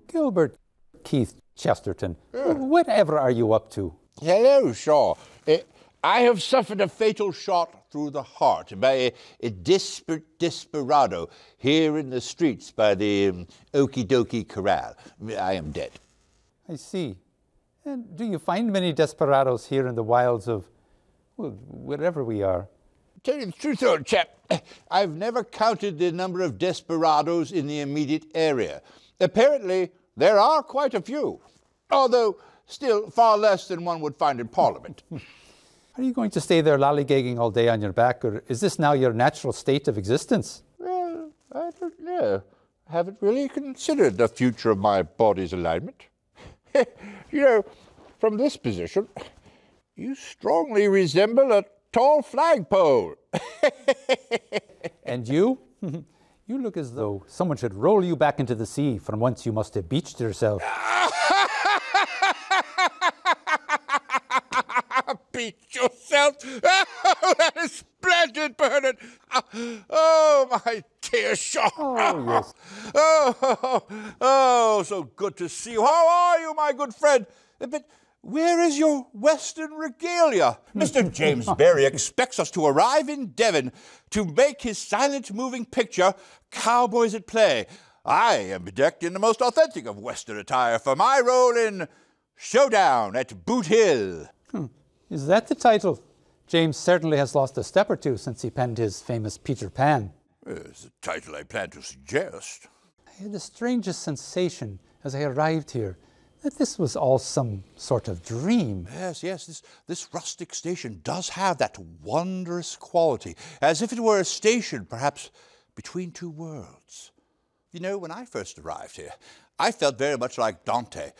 Gilbert Keith Chesterton, whatever are you up to? Hello, Shaw. I have suffered a fatal shot through the heart by a desperate desperado here in the streets by the Okie Dokie Corral. I am dead. I see. And do you find many desperados here in the wilds of, well, wherever we are? Tell you the truth, old chap, I've never counted the number of desperados in the immediate area. Apparently, there are quite a few, although still far less than one would find in Parliament. Are you going to stay there lollygagging all day on your back, or is this now your natural state of existence? Well, I don't know. I haven't really considered the future of my body's alignment. You know, from this position, you strongly resemble a tall flagpole. And you? You look as though someone should roll you back into the sea from whence you must have beached yourself. Beach yourself? Oh, that is splendid, Bernard. Oh, my dear Shaw. Oh, yes. Oh, so good to see you. How are you, my good friend? But where is your Western regalia? Mr. James Barrie expects us to arrive in Devon to make his silent moving picture, Cowboys at Play. I am bedecked in the most authentic of Western attire for my role in Showdown at Boot Hill. Is that the title? James certainly has lost a step or two since he penned his famous Peter Pan. It's the title I plan to suggest. I had the strangest sensation as I arrived here that this was all some sort of dream. Yes, this rustic station does have that wondrous quality, as if it were a station, perhaps, between two worlds. You know, when I first arrived here, I felt very much like Dante